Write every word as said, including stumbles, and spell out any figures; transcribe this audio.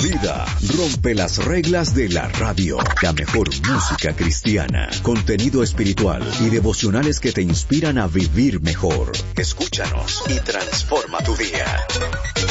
vida. Rompe las reglas de la radio. La mejor música cristiana, contenido espiritual y devocionales que te inspiran a vivir mejor. Escúchanos y transforma tu día.